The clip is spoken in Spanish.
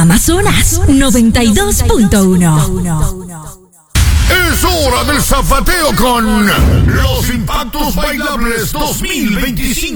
Amazonas 92.1. Es hora del zapateo con los Impactos Bailables 2025.